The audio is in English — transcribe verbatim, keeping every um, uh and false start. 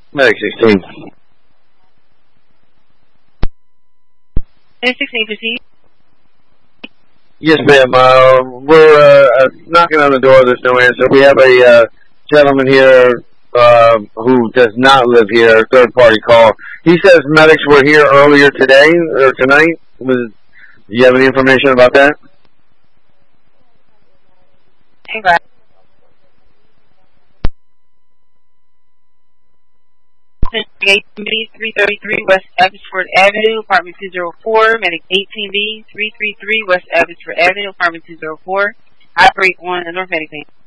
Medic sixteen. Medic sixteen, proceed. Yes, ma'am. Uh, we're uh, knocking on the door. There's no answer. We have a uh, gentleman here uh, who does not live here, third-party call. He says medics were here earlier today or tonight. Was, do you have any information about that? Hang on. eighteen B, three thirty-three West Abbotsford Avenue, apartment two oh four, medic eighteen B, three thirty-three West Abbotsford Avenue, apartment two oh four, operate on the North Medic Lane.